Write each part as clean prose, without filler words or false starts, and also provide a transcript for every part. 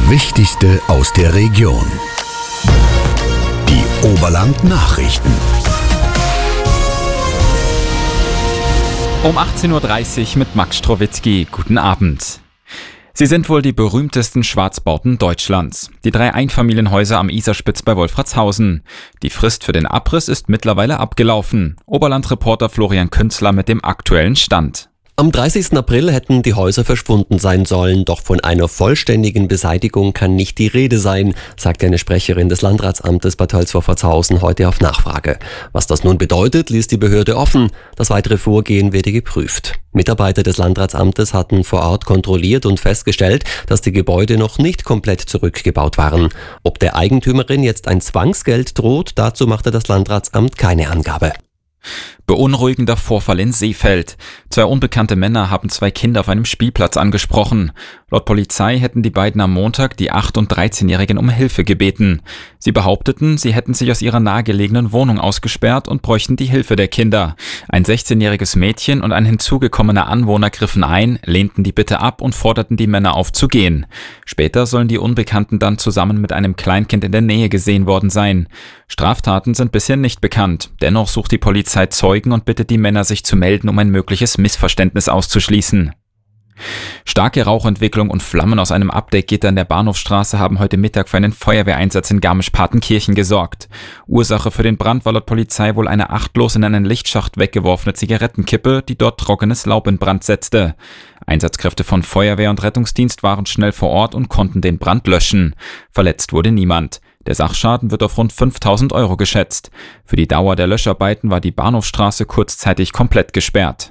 Wichtigste aus der Region. Die Oberland-Nachrichten. Um 18.30 Uhr mit Max Strowitzki. Guten Abend. Sie sind wohl die berühmtesten Schwarzbauten Deutschlands. Die 3 Einfamilienhäuser am Isarspitz bei Wolfratshausen. Die Frist für den Abriss ist mittlerweile abgelaufen. Oberland-Reporter Florian Künzler mit dem aktuellen Stand. Am 30. April hätten die Häuser verschwunden sein sollen, doch von einer vollständigen Beseitigung kann nicht die Rede sein, sagte eine Sprecherin des Landratsamtes Bad Tölz-Wolfratshausen heute auf Nachfrage. Was das nun bedeutet, ließ die Behörde offen. Das weitere Vorgehen werde geprüft. Mitarbeiter des Landratsamtes hatten vor Ort kontrolliert und festgestellt, dass die Gebäude noch nicht komplett zurückgebaut waren. Ob der Eigentümerin jetzt ein Zwangsgeld droht, dazu machte das Landratsamt keine Angabe. Beunruhigender Vorfall in Seefeld. 2 unbekannte Männer haben 2 Kinder auf einem Spielplatz angesprochen. Laut Polizei hätten die beiden am Montag die 8- und 13-Jährigen um Hilfe gebeten. Sie behaupteten, sie hätten sich aus ihrer nahegelegenen Wohnung ausgesperrt und bräuchten die Hilfe der Kinder. Ein 16-jähriges Mädchen und ein hinzugekommener Anwohner griffen ein, lehnten die Bitte ab und forderten die Männer auf zu gehen. Später sollen die Unbekannten dann zusammen mit einem Kleinkind in der Nähe gesehen worden sein. Straftaten sind bisher nicht bekannt. Dennoch sucht die Polizei Zeugen und bittet die Männer, sich zu melden, um ein mögliches Missverständnis auszuschließen. Starke Rauchentwicklung und Flammen aus einem Abdeckgitter in der Bahnhofstraße haben heute Mittag für einen Feuerwehreinsatz in Garmisch-Partenkirchen gesorgt. Ursache für den Brand war laut Polizei wohl eine achtlos in einen Lichtschacht weggeworfene Zigarettenkippe, die dort trockenes Laub in Brand setzte. Einsatzkräfte von Feuerwehr und Rettungsdienst waren schnell vor Ort und konnten den Brand löschen. Verletzt wurde niemand. Der Sachschaden wird auf rund 5.000 € geschätzt. Für die Dauer der Löscharbeiten war die Bahnhofstraße kurzzeitig komplett gesperrt.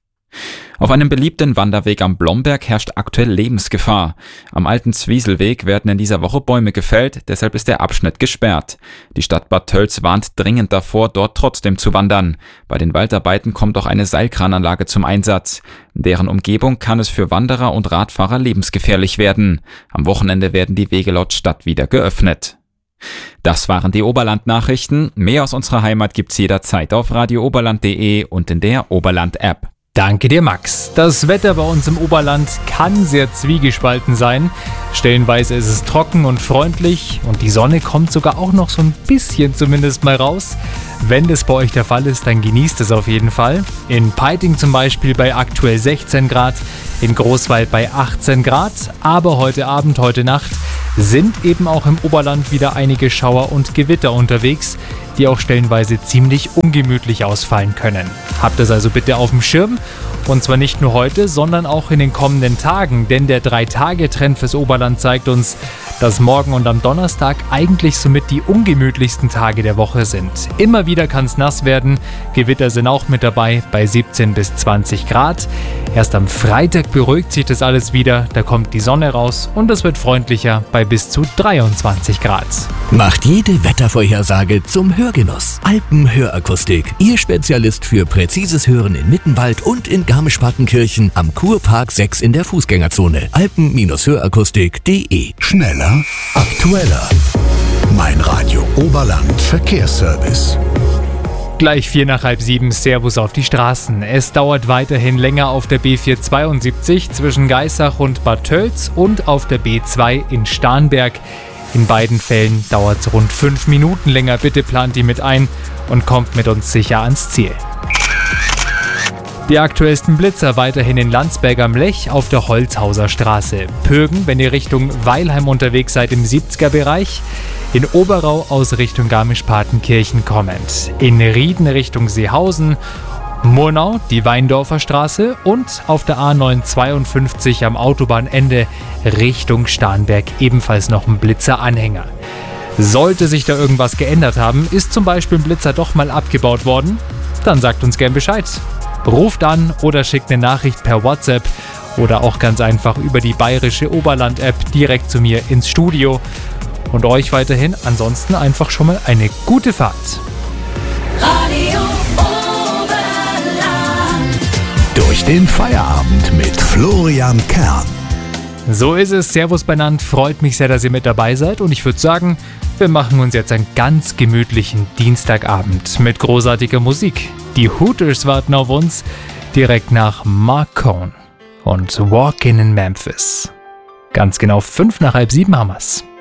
Auf einem beliebten Wanderweg am Blomberg herrscht aktuell Lebensgefahr. Am alten Zwieselweg werden in dieser Woche Bäume gefällt, deshalb ist der Abschnitt gesperrt. Die Stadt Bad Tölz warnt dringend davor, dort trotzdem zu wandern. Bei den Waldarbeiten kommt auch eine Seilkrananlage zum Einsatz. In deren Umgebung kann es für Wanderer und Radfahrer lebensgefährlich werden. Am Wochenende werden die Wege laut Stadt wieder geöffnet. Das waren die Oberland-Nachrichten. Mehr aus unserer Heimat gibt's jederzeit auf radiooberland.de und in der Oberland-App. Danke dir, Max. Das Wetter bei uns im Oberland kann sehr zwiegespalten sein. Stellenweise ist es trocken und freundlich und die Sonne kommt sogar auch noch so ein bisschen zumindest mal raus. Wenn das bei euch der Fall ist, dann genießt es auf jeden Fall. In Peiting zum Beispiel bei aktuell 16 Grad, in Großwald bei 18 Grad. Aber heute Abend, heute Nacht sind eben auch im Oberland wieder einige Schauer und Gewitter unterwegs, die auch stellenweise ziemlich ungemütlich ausfallen können. Habt es also bitte auf dem Schirm. Und zwar nicht nur heute, sondern auch in den kommenden Tagen, denn der 3-Tage-Trend fürs Oberland zeigt uns, dass morgen und am Donnerstag eigentlich somit die ungemütlichsten Tage der Woche sind. Immer wieder kann es nass werden, Gewitter sind auch mit dabei bei 17 bis 20 Grad. Erst am Freitag beruhigt sich das alles wieder, da kommt die Sonne raus und es wird freundlicher bei bis zu 23 Grad. Macht jede Wettervorhersage zum Hörgenuss. Alpenhörakustik, Ihr Spezialist für präzises Hören in Mittenwald und in Garmisch-Partenkirchen am Kurpark 6 in der Fußgängerzone. Alpen-Hörakustik.de. Schneller, aktueller. Mein Radio Oberland Verkehrsservice. Gleich 6:45, Servus auf die Straßen. Es dauert weiterhin länger auf der B472 zwischen Geissach und Bad Tölz und auf der B2 in Starnberg. In beiden Fällen dauert es rund 5 Minuten länger. Bitte plant die mit ein und kommt mit uns sicher ans Ziel. Die aktuellsten Blitzer weiterhin in Landsberg am Lech auf der Holzhauser Straße. Pögen, wenn ihr Richtung Weilheim unterwegs seid im 70er-Bereich. In Oberau aus Richtung Garmisch-Partenkirchen kommend. In Rieden Richtung Seehausen. Murnau, die Weindorfer Straße und auf der A952 am Autobahnende Richtung Starnberg ebenfalls noch ein Blitzeranhänger. Sollte sich da irgendwas geändert haben, ist zum Beispiel ein Blitzer doch mal abgebaut worden, dann sagt uns gern Bescheid. Ruft an oder schickt eine Nachricht per WhatsApp oder auch ganz einfach über die bayerische Oberland-App direkt zu mir ins Studio. Und euch weiterhin ansonsten einfach schon mal eine gute Fahrt. Radio Oberland. Durch den Feierabend mit Florian Kern. So ist es. Servus benannt. Freut mich sehr, dass ihr mit dabei seid. Und ich würde sagen, wir machen uns jetzt einen ganz gemütlichen Dienstagabend mit großartiger Musik. Die Hooters warten auf uns direkt nach Mark Cohn und Walkin' in Memphis. Ganz genau 5 nach halb 7 haben wir's.